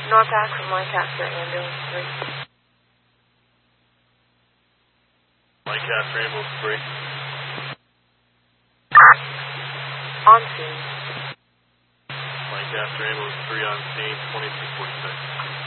North Akron, Lancaster, ambulance 3. Lancaster, ambulance 3. On scene. Lancaster, ambulance 3 on scene, 2246.